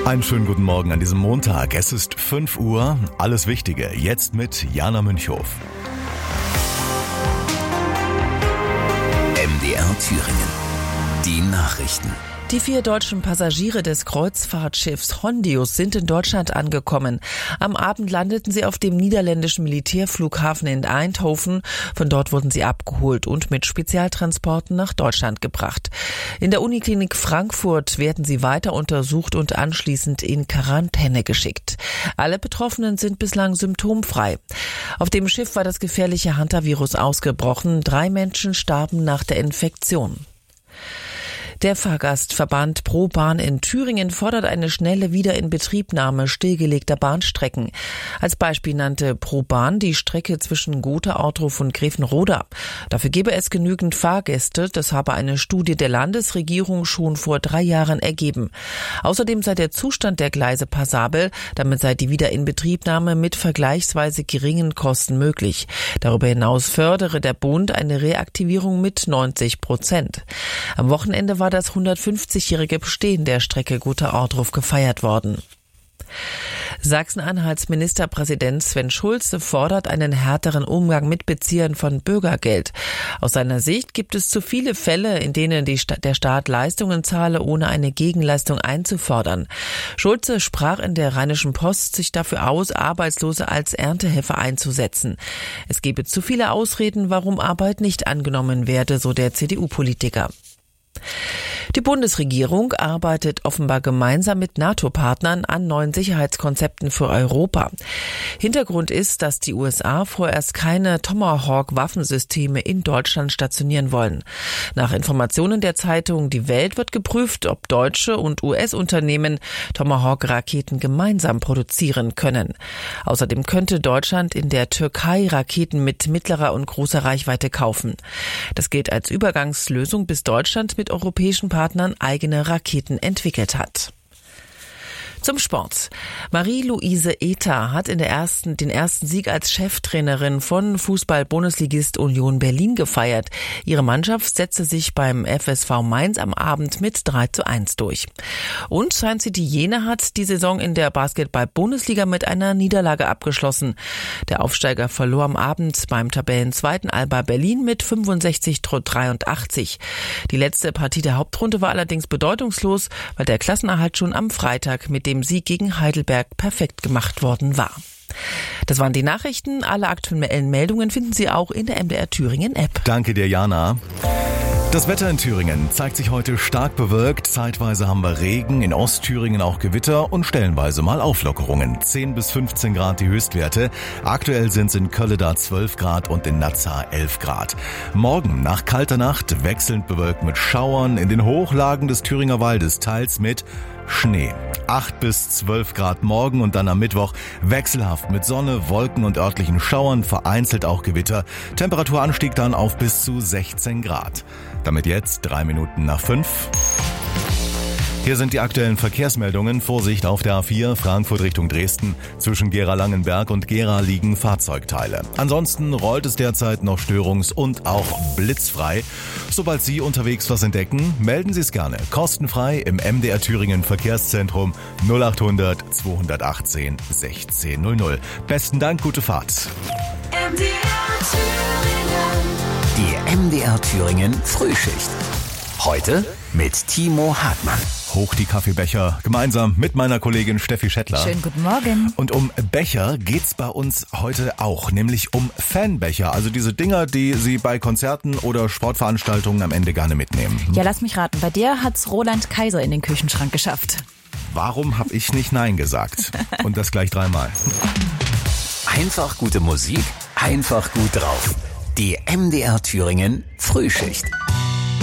Einen schönen guten Morgen an diesem Montag. Es ist 5 Uhr. Alles Wichtige jetzt mit Jana Münchhof. MDR Thüringen. Die Nachrichten. Die 4 deutschen Passagiere des Kreuzfahrtschiffs Hondius sind in Deutschland angekommen. Am Abend landeten sie auf dem niederländischen Militärflughafen in Eindhoven. Von dort wurden sie abgeholt und mit Spezialtransporten nach Deutschland gebracht. In der Uniklinik Frankfurt werden sie weiter untersucht und anschließend in Quarantäne geschickt. Alle Betroffenen sind bislang symptomfrei. Auf dem Schiff war das gefährliche Hantavirus ausgebrochen. 3 Menschen starben nach der Infektion. Der Fahrgastverband ProBahn in Thüringen fordert eine schnelle Wiederinbetriebnahme stillgelegter Bahnstrecken. Als Beispiel nannte ProBahn die Strecke zwischen Gotha-Ortruf und Grevenroda. Dafür gebe es genügend Fahrgäste. Das habe eine Studie der Landesregierung schon vor 3 Jahren ergeben. Außerdem sei der Zustand der Gleise passabel. Damit sei die Wiederinbetriebnahme mit vergleichsweise geringen Kosten möglich. Darüber hinaus fördere der Bund eine Reaktivierung mit 90%. Am Wochenende war das 150-jährige Bestehen der Strecke Gotha-Ortruf gefeiert worden. Sachsen-Anhalts Ministerpräsident Sven Schulze fordert einen härteren Umgang mit Beziehern von Bürgergeld. Aus seiner Sicht gibt es zu viele Fälle, in denen der Staat Leistungen zahle, ohne eine Gegenleistung einzufordern. Schulze sprach in der Rheinischen Post sich dafür aus, Arbeitslose als Erntehelfer einzusetzen. Es gebe zu viele Ausreden, warum Arbeit nicht angenommen werde, so der CDU-Politiker. Die Bundesregierung arbeitet offenbar gemeinsam mit NATO-Partnern an neuen Sicherheitskonzepten für Europa. Hintergrund ist, dass die USA vorerst keine Tomahawk-Waffensysteme in Deutschland stationieren wollen. Nach Informationen der Zeitung Die Welt wird geprüft, ob deutsche und US-Unternehmen Tomahawk-Raketen gemeinsam produzieren können. Außerdem könnte Deutschland in der Türkei Raketen mit mittlerer und großer Reichweite kaufen. Das gilt als Übergangslösung, bis Deutschland mit europäischen Partnern eigene Raketen entwickelt hat. Zum Sport. Marie-Louise Ether hat den ersten Sieg als Cheftrainerin von Fußball-Bundesligist Union Berlin gefeiert. Ihre Mannschaft setzte sich beim FSV Mainz am Abend mit 3:1 durch. Und Saint City Jena hat die Saison in der Basketball-Bundesliga mit einer Niederlage abgeschlossen. Der Aufsteiger verlor am Abend beim Tabellenzweiten Alba Berlin mit 65:83. Die letzte Partie der Hauptrunde war allerdings bedeutungslos, weil der Klassenerhalt schon am Freitag mit dem Sieg gegen Heidelberg perfekt gemacht worden war. Das waren die Nachrichten. Alle aktuellen Meldungen finden Sie auch in der MDR Thüringen App. Danke dir, Jana. Das Wetter in Thüringen zeigt sich heute stark bewölkt. Zeitweise haben wir Regen, in Ostthüringen auch Gewitter und stellenweise mal Auflockerungen. 10 bis 15 Grad die Höchstwerte. Aktuell sind es in Kölleda 12 Grad und in Nassau 11 Grad. Morgen nach kalter Nacht wechselnd bewölkt mit Schauern in den Hochlagen des Thüringer Waldes, teils mit Schnee. 8 bis 12 Grad morgen und dann am Mittwoch wechselhaft mit Sonne, Wolken und örtlichen Schauern, vereinzelt auch Gewitter. Temperaturanstieg dann auf bis zu 16 Grad. Damit jetzt 3 Minuten nach 5. Hier sind die aktuellen Verkehrsmeldungen. Vorsicht auf der A4 Frankfurt Richtung Dresden. Zwischen Gera-Langenberg und Gera liegen Fahrzeugteile. Ansonsten rollt es derzeit noch störungs- und auch blitzfrei. Sobald Sie unterwegs was entdecken, melden Sie es gerne. Kostenfrei im MDR Thüringen Verkehrszentrum 0800 218 1600. Besten Dank, gute Fahrt. Die MDR Thüringen Frühschicht. Heute mit Timo Hartmann. Hoch die Kaffeebecher, gemeinsam mit meiner Kollegin Steffi Schettler. Schönen guten Morgen. Und um Becher geht's bei uns heute auch, nämlich um Fanbecher. Also diese Dinger, die Sie bei Konzerten oder Sportveranstaltungen am Ende gerne mitnehmen. Ja, lass mich raten. Bei dir hat's Roland Kaiser in den Küchenschrank geschafft. Warum habe ich nicht Nein gesagt? Und das gleich 3-mal. Einfach gute Musik, einfach gut drauf. Die MDR Thüringen Frühschicht.